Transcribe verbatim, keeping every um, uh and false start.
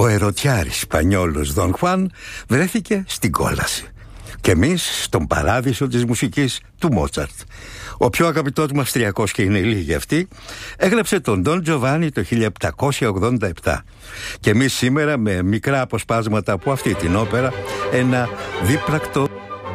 Ο ερωτιάρης Σπανιόλος Δον Χουάν βρέθηκε στην κόλαση. Και εμείς στον παράδεισο της μουσικής του Μότσαρτ. Ο πιο αγαπητός μου Αυστριακός, και είναι λίγοι αυτοί, έγραψε τον Ντον Τζοβάνι το χίλια επτακόσια ογδόντα επτά. Και εμείς σήμερα, με μικρά αποσπάσματα από αυτή την όπερα, ένα δίπρακτο